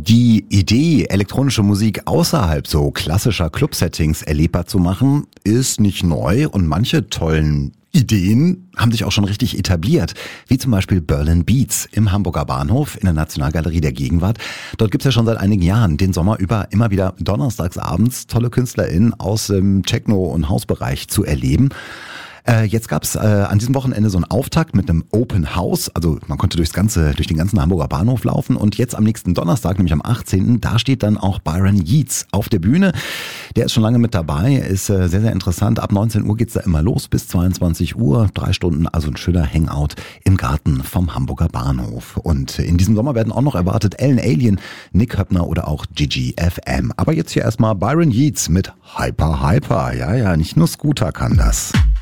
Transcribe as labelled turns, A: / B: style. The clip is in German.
A: Die Idee, elektronische Musik außerhalb so klassischer Club-Settings erlebbar zu machen, ist nicht neu und manche tollen Ideen haben sich auch schon richtig etabliert, wie zum Beispiel Berlin Beats im Hamburger Bahnhof in der Nationalgalerie der Gegenwart. Dort gibt's ja schon seit einigen Jahren den Sommer über immer wieder donnerstags abends tolle KünstlerInnen aus dem Techno- und Hausbereich zu erleben. Jetzt gab's an diesem Wochenende so einen Auftakt mit einem Open House, also man konnte durch den ganzen Hamburger Bahnhof laufen und jetzt am nächsten Donnerstag, nämlich am 18., da steht dann auch Byron Yeats auf der Bühne. Der ist schon lange mit dabei, ist sehr, sehr interessant. Ab 19 Uhr geht's da immer los bis 22 Uhr, 3 Stunden, also ein schöner Hangout im Garten vom Hamburger Bahnhof. Und in diesem Sommer werden auch noch erwartet Ellen Alien, Nick Höppner oder auch Gigi FM. Aber jetzt hier erstmal Byron Yeats mit Hyper Hyper. Ja, nicht nur Scooter kann das.